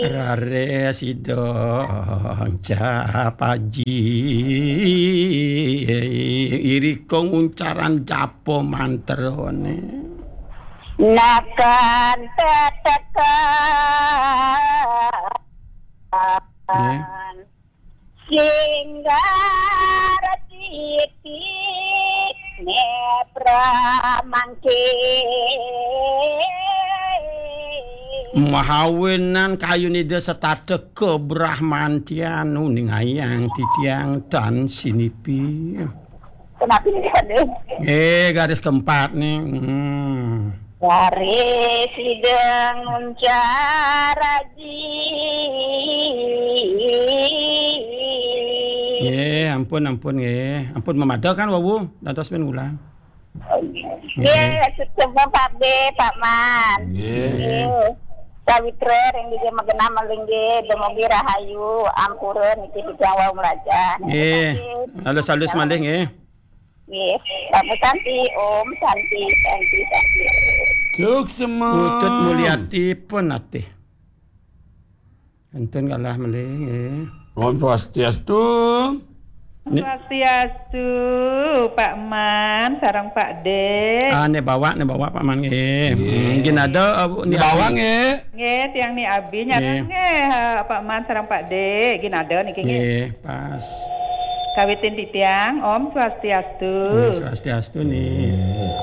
Rare sidong japaji iriko nguncaran japo manterone nakan tetekan singgar titik nepra mangke mahawenan kayu nida setade kebrahmantianu ning ayang titiang dan sinipi. Kenapa ini ada? Garis keempat nih. Garis sidang muncaraji. Ampun ampun memada kan wawu dados men ulang. Coba Pak B, Pak Man. Sawitra yang dia magana malingge demogi rahayu ampureun iki dijawa meraja. Halus manding Bapak Santi, Om Santi. Cuk semua. Putut Mulyati pun ate. Enten kalah maling Om Swastiastu. Swastiastu, Pak Man, sareng Pak De. Ne bawa Pak Man Mungkin ada ni bawa nge. Tiang ni abi nyarang Pak Man sareng Pak De. Gin ada niki pas. Kawitin di tiang Om Swastiastu. Swastiastu nih.